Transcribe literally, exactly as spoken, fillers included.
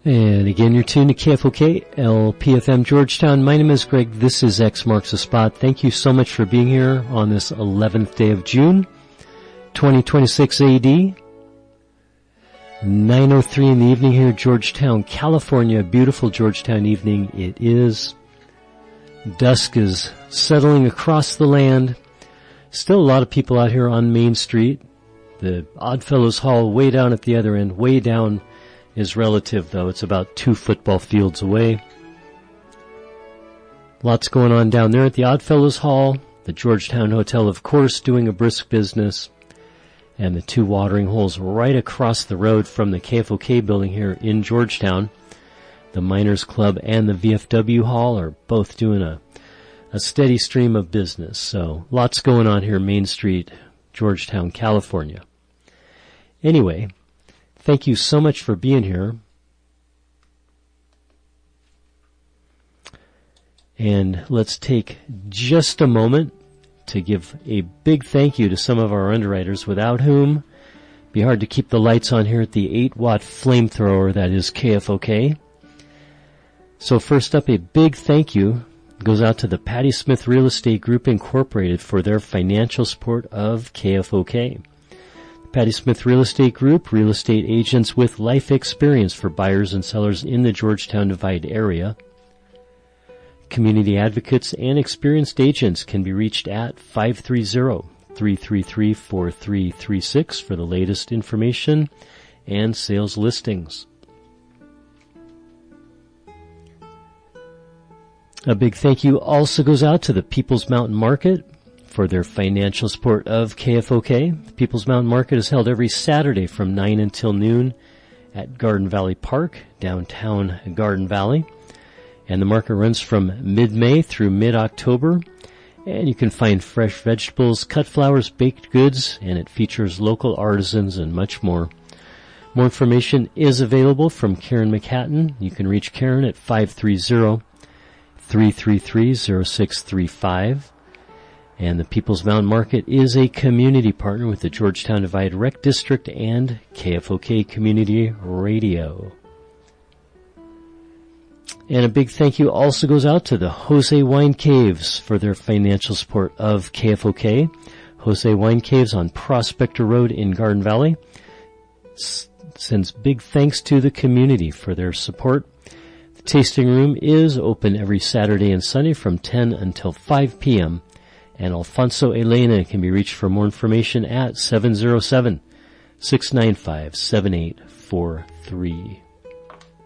And again, you're tuned to K F O K, L P F M Georgetown. My name is Greg. This is X Marks the Spot. Thank you so much for being here on this eleventh day of June, twenty twenty-six A D. nine oh three in the evening here, Georgetown, California. Beautiful Georgetown evening it is. Dusk is settling across the land. Still a lot of people out here on Main Street. The Oddfellows Hall way down at the other end, way down is relative, though. It's about two football fields away. Lots going on down there at the Oddfellows Hall. The Georgetown Hotel, of course, doing a brisk business. And the two watering holes right across the road from the K F O K building here in Georgetown. The Miners Club and the V F W Hall are both doing a, a steady stream of business. So lots going on here, Main Street, Georgetown, California. Anyway, thank you so much for being here. And let's take just a moment to give a big thank you to some of our underwriters, without whom it'd be hard to keep the lights on here at the eight watt flamethrower that is K F O K. So first up, a big thank you goes out to the Patty Smith Real Estate Group Incorporated for their financial support of K F O K. Patty Smith Real Estate Group, real estate agents with life experience for buyers and sellers in the Georgetown Divide area. Community advocates and experienced agents can be reached at five three zero, three three three, four three three six for the latest information and sales listings. A big thank you also goes out to the People's Mountain Market for their financial support of K F O K. The People's Mountain Market is held every Saturday from nine until noon at Garden Valley Park, downtown Garden Valley. And the market runs from mid-May through mid-October. And you can find fresh vegetables, cut flowers, baked goods, and it features local artisans and much more. More information is available from Karen McHatton. You can reach Karen at five three zero, three three three, zero six three five. And the People's Mountain Market is a community partner with the Georgetown Divide Rec District and K F O K Community Radio. And a big thank you also goes out to the Jose Wine Caves for their financial support of K F O K. Jose Wine Caves on Prospector Road in Garden Valley S- sends big thanks to the community for their support. The tasting room is open every Saturday and Sunday from ten until five p.m. And Alfonso Elena can be reached for more information at seven zero seven, six nine five, seven eight four three.